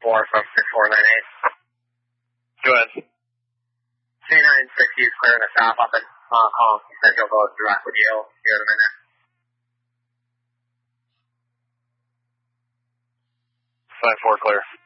from 6498. Go ahead. C960 is clearing the stop up at Hong Kong. Said he'll go direct with you here in a minute. 5-4 clear.